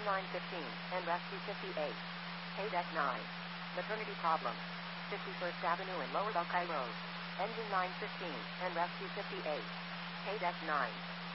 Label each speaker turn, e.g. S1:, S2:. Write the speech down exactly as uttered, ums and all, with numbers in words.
S1: nine fifteen, and rescue fifty-eight. Hey deck nine. Maternity problem. fifty-first Avenue and Lower Buckeye Road. Engine nine fifteen, and rescue fifty-eight. Hey deck nine.